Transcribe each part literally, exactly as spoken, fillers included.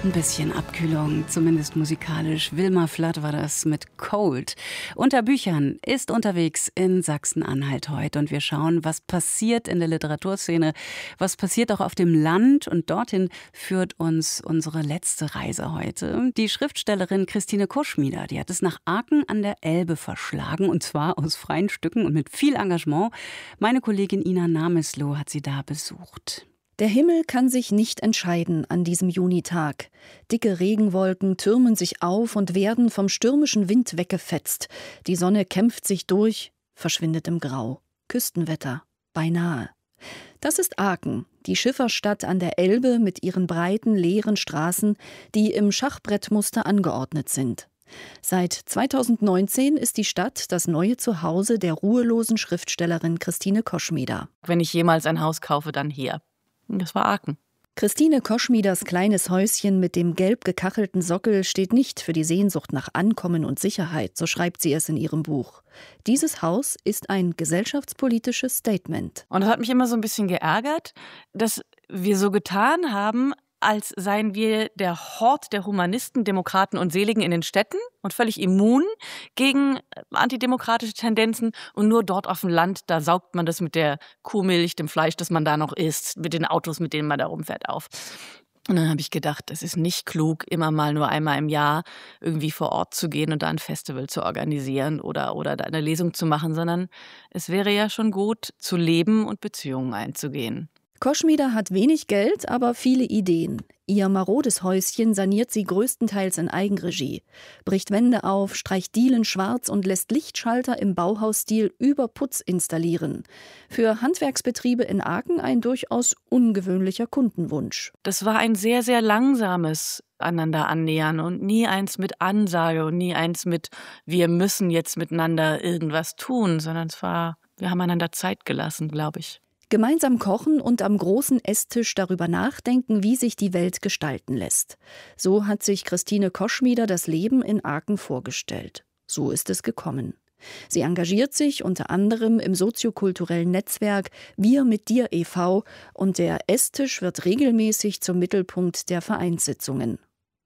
Ein bisschen Abkühlung, zumindest musikalisch. Wilma Flatt war das mit Cold. Unter Büchern ist unterwegs in Sachsen-Anhalt heute. Und wir schauen, was passiert in der Literaturszene, was passiert auch auf dem Land. Und dorthin führt uns unsere letzte Reise heute. Die Schriftstellerin Christine Koschmider, die hat es nach Aachen an der Elbe verschlagen. Und zwar aus freien Stücken und mit viel Engagement. Meine Kollegin Ina Namesloh hat sie da besucht. Der Himmel kann sich nicht entscheiden an diesem Junitag. Dicke Regenwolken türmen sich auf und werden vom stürmischen Wind weggefetzt. Die Sonne kämpft sich durch, verschwindet im Grau. Küstenwetter, beinahe. Das ist Aachen, die Schifferstadt an der Elbe mit ihren breiten, leeren Straßen, die im Schachbrettmuster angeordnet sind. Seit zweitausendneunzehn ist die Stadt das neue Zuhause der ruhelosen Schriftstellerin Christine Koschmider. Wenn ich jemals ein Haus kaufe, dann hier. Das war Aachen. Christine Koschmiders kleines Häuschen mit dem gelb gekachelten Sockel steht nicht für die Sehnsucht nach Ankommen und Sicherheit, so schreibt sie es in ihrem Buch. Dieses Haus ist ein gesellschaftspolitisches Statement. Und das hat mich immer so ein bisschen geärgert, dass wir so getan haben, als seien wir der Hort der Humanisten, Demokraten und Seligen in den Städten und völlig immun gegen antidemokratische Tendenzen. Und nur dort auf dem Land, da saugt man das mit der Kuhmilch, dem Fleisch, das man da noch isst, mit den Autos, mit denen man da rumfährt, auf. Und dann habe ich gedacht, es ist nicht klug, immer mal nur einmal im Jahr irgendwie vor Ort zu gehen und da ein Festival zu organisieren oder, oder da eine Lesung zu machen, sondern es wäre ja schon gut, zu leben und Beziehungen einzugehen. Koschmider hat wenig Geld, aber viele Ideen. Ihr marodes Häuschen saniert sie größtenteils in Eigenregie, bricht Wände auf, streicht Dielen schwarz und lässt Lichtschalter im Bauhausstil über Putz installieren. Für Handwerksbetriebe in Aachen ein durchaus ungewöhnlicher Kundenwunsch. Das war ein sehr, sehr langsames einander annähern und nie eins mit Ansage und nie eins mit, wir müssen jetzt miteinander irgendwas tun, sondern es war, wir haben einander Zeit gelassen, glaube ich. Gemeinsam kochen und am großen Esstisch darüber nachdenken, wie sich die Welt gestalten lässt. So hat sich Christine Koschmider das Leben in Aachen vorgestellt. So ist es gekommen. Sie engagiert sich unter anderem im soziokulturellen Netzwerk Wir mit dir e V und der Esstisch wird regelmäßig zum Mittelpunkt der Vereinssitzungen.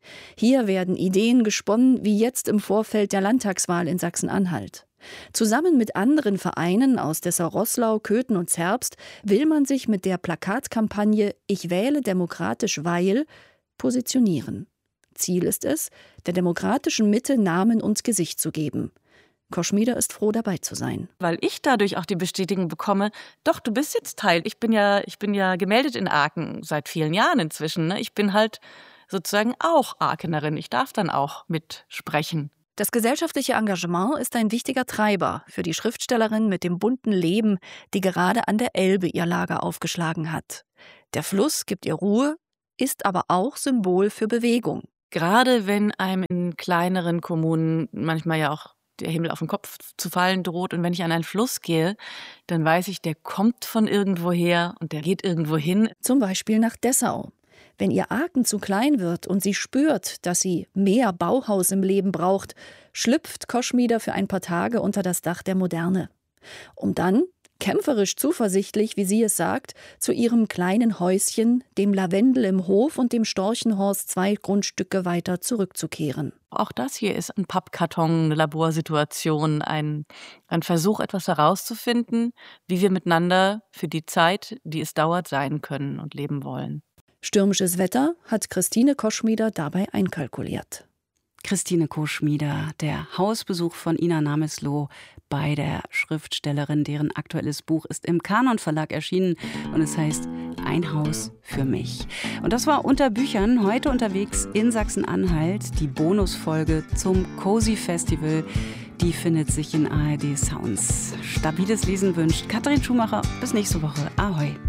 Hier werden Ideen gesponnen, wie jetzt im Vorfeld der Landtagswahl in Sachsen-Anhalt. Zusammen mit anderen Vereinen aus Dessau-Roßlau, Köthen und Zerbst will man sich mit der Plakatkampagne Ich wähle demokratisch, weil positionieren. Ziel ist es, der demokratischen Mitte Namen und Gesicht zu geben. Koschmider ist froh, dabei zu sein. Weil ich dadurch auch die Bestätigung bekomme, doch, du bist jetzt Teil. Ich bin ja, ich bin ja gemeldet in Aachen seit vielen Jahren inzwischen. Ne? Ich bin halt sozusagen auch Aachenerin. Ich darf dann auch mitsprechen. Das gesellschaftliche Engagement ist ein wichtiger Treiber für die Schriftstellerin mit dem bunten Leben, die gerade an der Elbe ihr Lager aufgeschlagen hat. Der Fluss gibt ihr Ruhe, ist aber auch Symbol für Bewegung. Gerade wenn einem in kleineren Kommunen manchmal ja auch der Himmel auf den Kopf zu fallen droht und wenn ich an einen Fluss gehe, dann weiß ich, der kommt von irgendwoher und der geht irgendwo hin. Zum Beispiel nach Dessau. Wenn ihr Aachen zu klein wird und sie spürt, dass sie mehr Bauhaus im Leben braucht, schlüpft Koschmider für ein paar Tage unter das Dach der Moderne. Um dann, kämpferisch zuversichtlich, wie sie es sagt, zu ihrem kleinen Häuschen, dem Lavendel im Hof und dem Storchenhorst zwei Grundstücke weiter zurückzukehren. Auch das hier ist ein Pappkarton, eine Laborsituation, ein, ein Versuch, etwas herauszufinden, wie wir miteinander für die Zeit, die es dauert, sein können und leben wollen. Stürmisches Wetter hat Christine Koschmider dabei einkalkuliert. Christine Koschmider, der Hausbesuch von Ina Namesloh bei der Schriftstellerin, deren aktuelles Buch ist im Kanon Verlag erschienen und es heißt Ein Haus für mich. Und das war unter Büchern, heute unterwegs in Sachsen-Anhalt, die Bonusfolge zum Cozy Festival. Die findet sich in A R D Sounds. Stabiles Lesen wünscht Katrin Schumacher. Bis nächste Woche. Ahoi.